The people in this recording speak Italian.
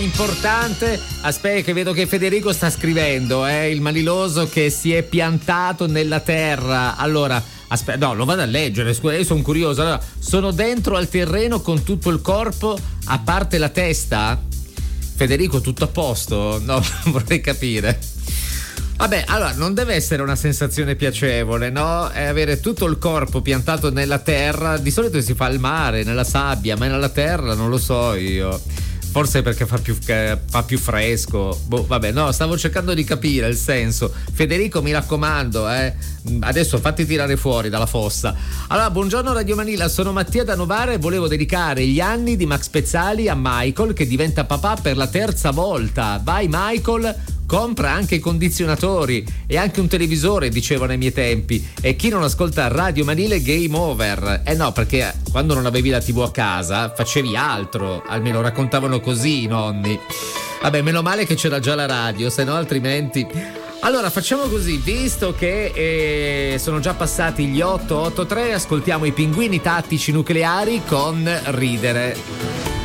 importante. Aspetta che vedo che Federico sta scrivendo, il maniloso che si è piantato nella terra. Allora, aspetta, no, lo vado a leggere, scusa, io sono curioso. Allora, sono dentro al terreno con tutto il corpo, a parte la testa? Federico, tutto a posto? No, vorrei capire. Vabbè, allora, non deve essere una sensazione piacevole, no? Avere tutto il corpo piantato nella terra. Di solito si fa al mare, nella sabbia, ma nella terra non lo so io. Forse perché fa più fresco. Vabbè, no, stavo cercando di capire il senso. Federico, mi raccomando, adesso fatti tirare fuori dalla fossa. Allora, buongiorno Radio Manila, sono Mattia da Novara e volevo dedicare gli anni di Max Pezzali a Michael, che diventa papà per la terza volta. Vai Michael, compra anche i condizionatori e anche un televisore, dicevano ai miei tempi, e chi non ascolta Radio Manile game over. No, perché quando non avevi la TV a casa facevi altro, almeno raccontavano così i nonni. Vabbè, meno male che c'era già la radio, se no altrimenti. Allora facciamo così, visto che sono già passati gli 8:03, ascoltiamo i Pinguini Tattici Nucleari con Ridere.